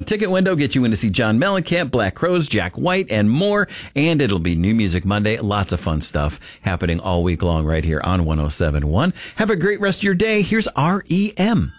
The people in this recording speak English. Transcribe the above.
ticket window, get you in to see John Mellencamp, Black Crowes, Jack White, and more. And it'll be New Music Monday. Lots of fun stuff happening all week long right here on 107.1. Have a great rest of your day. Here's REM.